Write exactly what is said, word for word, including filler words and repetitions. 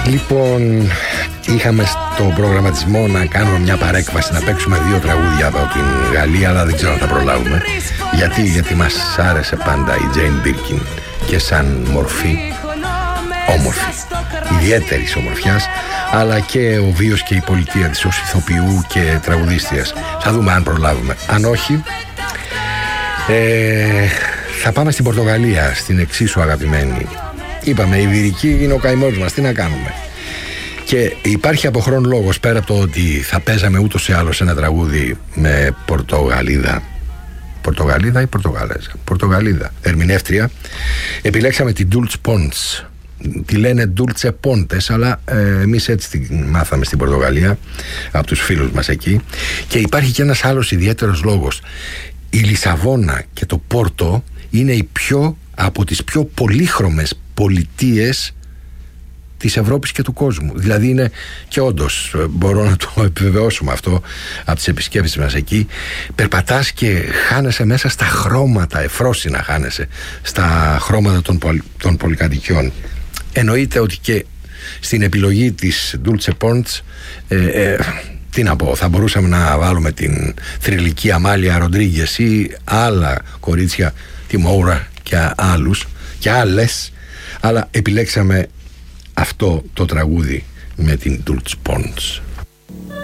Λοιπόν, είχαμε στο προγραμματισμό να κάνουμε μια παρέκβαση, να παίξουμε δύο τραγούδια από την Γαλλία, αλλά δεν ξέρω αν θα προλάβουμε. Γιατί, γιατί μας άρεσε πάντα η Jane Birkin και σαν μορφή όμορφη, ιδιαίτερης ομορφιάς, αλλά και ο βίος και η πολιτεία της ως ηθοποιού και τραγουδίστριας. Θα δούμε αν προλάβουμε. Αν όχι, ε, θα πάμε στην Πορτογαλία, στην εξίσου αγαπημένη. Είπαμε, η Ιβηρική είναι ο καημός μας, τι να κάνουμε. Και υπάρχει από χρόνο λόγος, πέρα από το ότι θα παίζαμε ούτως ή άλλως ένα τραγούδι με Πορτογαλίδα. Πορτογαλίδα ή Πορτογαλέζα? Πορτογαλίδα, ερμηνεύτρια. Επιλέξαμε την Dulce Pontes. Τη λένε Dulce Pontes, αλλά ε, εμείς έτσι τη μάθαμε στην Πορτογαλία από τους φίλους μας εκεί. Και υπάρχει και ένας άλλος ιδιαίτερος λόγος. Η Λισαβόνα και το Πόρτο είναι οι πιο, από τις πιο πολύχρωμες πολιτείες της Ευρώπης και του κόσμου. Δηλαδή είναι, και όντως μπορώ να το επιβεβαιώσουμε αυτό από τις επισκέψεις μας εκεί, περπατάς και χάνεσαι μέσα στα χρώματα, εφρόσινα χάνεσαι στα χρώματα των, πολ, των πολυκατοικιών. Εννοείται ότι και στην επιλογή της Dulce Pontes, ε, ε, τι να πω, θα μπορούσαμε να βάλουμε την θρυλική Αμάλια Ροντρίγκες ή άλλα κορίτσια, τη Μόουρα και άλλους και άλλες, αλλά επιλέξαμε αυτό το τραγούδι με την Dulce Pontes.